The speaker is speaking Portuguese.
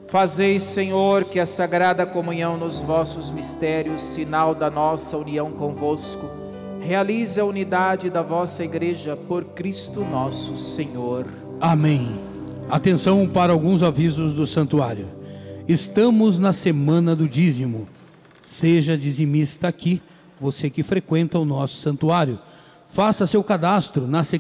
Fazei, Senhor, que a sagrada comunhão nos vossos mistérios, sinal da nossa união convosco, realize a unidade da vossa igreja por Cristo nosso Senhor. Amém. Atenção para alguns avisos do santuário. Estamos na semana do dízimo. Seja dizimista aqui, você que frequenta o nosso santuário. Faça seu cadastro na